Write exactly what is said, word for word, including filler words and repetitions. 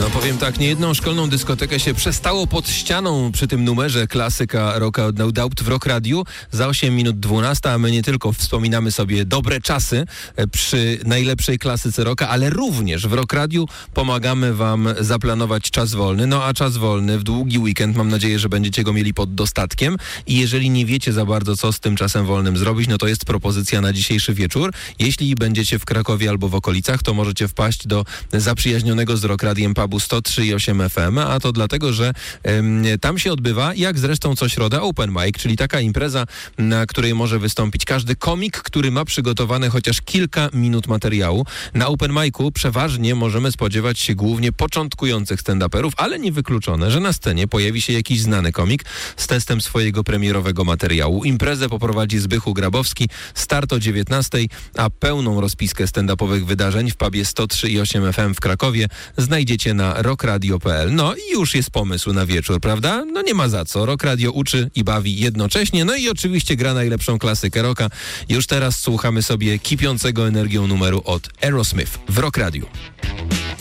No powiem tak, niejedną szkolną dyskotekę się przestało pod ścianą przy tym numerze klasyka rocka od No Doubt w Rock Radiu. Za osiem minut dwunasta, a my nie tylko wspominamy sobie dobre czasy przy najlepszej klasyce rocka, ale również w Rock Radiu pomagamy wam zaplanować czas wolny. No a czas wolny w długi weekend, mam nadzieję, że będziecie go mieli pod dostatkiem i jeżeli nie wiecie za bardzo, co z tym czasem wolnym zrobić, no to jest propozycja na dzisiejszy wieczór. Jeśli będziecie w Krakowie albo w okolicach, to możecie wpaść do zaprzyjaźnionego z Rock Radiem pubu sto trzy i osiem F M, a to dlatego, że ym, tam się odbywa, jak zresztą co środę, open mic, czyli taka impreza, na której może wystąpić każdy komik, który ma przygotowane chociaż kilka minut materiału. Na open micu przeważnie możemy spodziewać się głównie początkujących stand-uperów, ale niewykluczone, że na scenie pojawi się jakiś znany komik z testem swojego premierowego materiału. Imprezę poprowadzi Zbychu Grabowski, start o dziewiętnastej, a pełną rozpiskę stand-upowych wydarzeń w pubie sto trzy i osiem F M w Krakowie znajdziecie na rockradio kropka p l. No i już jest pomysł na wieczór, prawda? No nie ma za co. Rock Radio uczy i bawi jednocześnie, no i oczywiście gra najlepszą klasykę rocka. Już teraz słuchamy sobie kipiącego energią numeru od Aerosmith w Rock Radio.